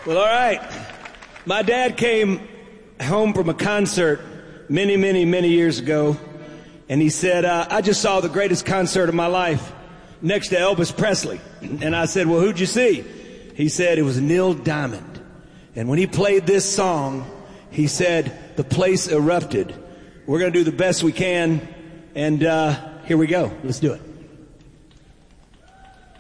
Well, all right. My dad came home from a concert many years ago, and he said, I just saw the greatest concert of my life next to Elvis Presley. And I said, well, who'd you see? He said, it was Neil Diamond. And when he played this song, he said, the place erupted. We're going to do the best we can, and here we go. Let's do it.